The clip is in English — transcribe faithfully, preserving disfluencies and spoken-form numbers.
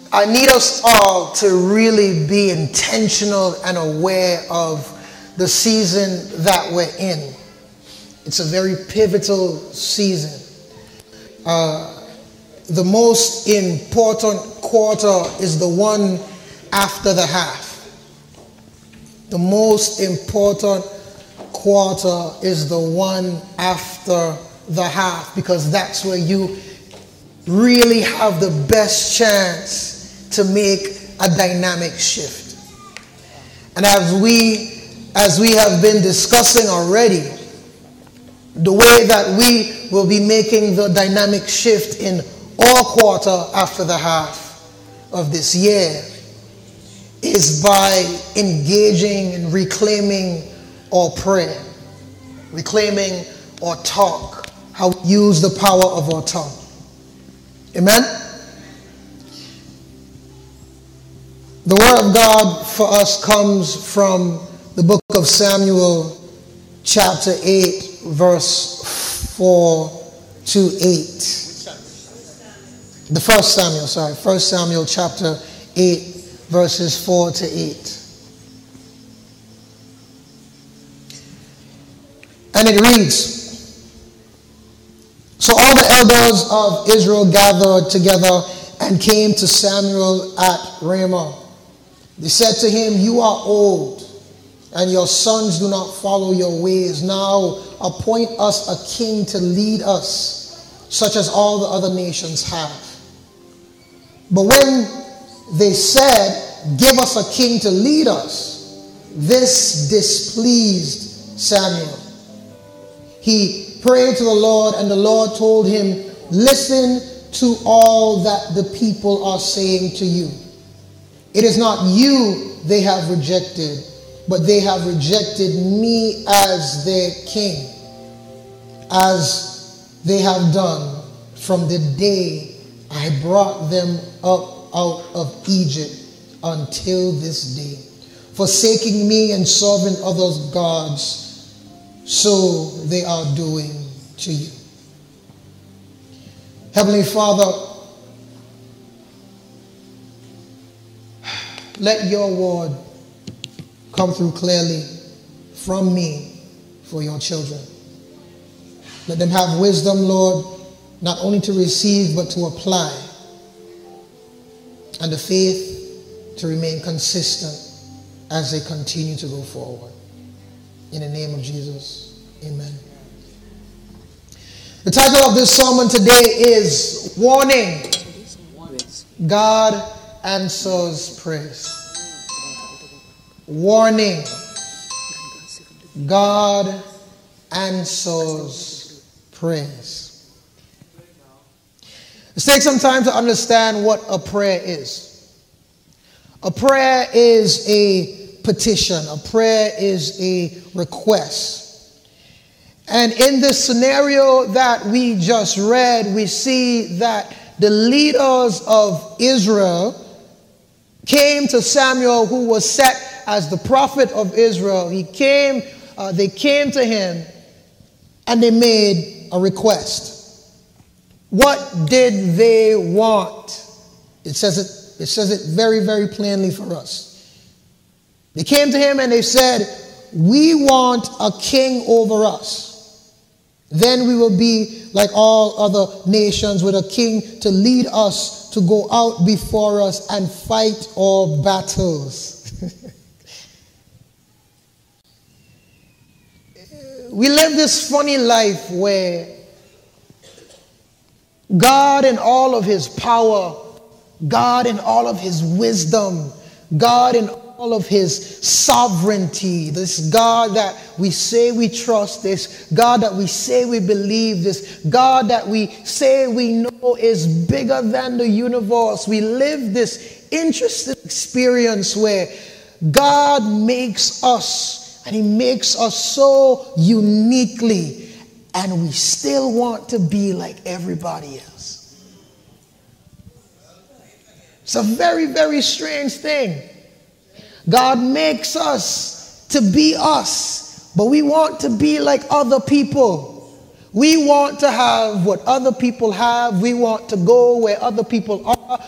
I need us all to really be intentional and aware of the season that we're in. It's a very pivotal season. Uh, the most important quarter is the one after the half. The most important quarter is the one after the half, because that's where you really have the best chance to make a dynamic shift. And as we as we have been discussing already, the way that we will be making the dynamic shift in all quarter after the half of this year is by engaging and reclaiming our prayer, reclaiming our talk, how we use the power of our tongue. Amen? The word of God for us comes from the book of Samuel, chapter eight, verse four to eight. The first Samuel, sorry, first Samuel chapter eight, verses four to eight. And it reads, "So all the elders of Israel gathered together and came to Samuel at Ramah. They said to him, 'You are old, and your sons do not follow your ways. Now appoint us a king to lead us, such as all the other nations have.' But when they said, 'Give us a king to lead us,' this displeased Samuel. He prayed to the Lord, and the Lord told him, 'Listen to all that the people are saying to you. It is not you they have rejected, but they have rejected me as their king, as they have done from the day I brought them up out of Egypt until this day, forsaking me and serving other gods, so they are doing to you.'" Heavenly Father, let your word come through clearly from me for your children. Let them have wisdom, Lord, not only to receive but to apply, and the faith to remain consistent as they continue to go forward. In the name of Jesus, amen. The title of this sermon today is Warning. God answers prayers. Warning. God answers prayers. Let's take some time to understand what a prayer is. A prayer is a petition. A prayer is a request. And in this scenario that we just read, we see that the leaders of Israel came to Samuel, who was set as the prophet of Israel. He came, uh, they came to him and they made a request. What did they want? It says it, it says it very, very plainly for us. They came to him and they said, "We want a king over us. Then we will be like all other nations, with a king to lead us, to go out before us and fight our battles." We live this funny life where God in all of his power, God in all of his wisdom, God in all of his sovereignty, this God that we say we trust, this God that we say we believe, this God that we say we know is bigger than the universe. We live this interesting experience where God makes us, and he makes us so uniquely, and we still want to be like everybody else. It's a very, very strange thing. God makes us to be us, but we want to be like other people. We want to have what other people have. We want to go where other people are.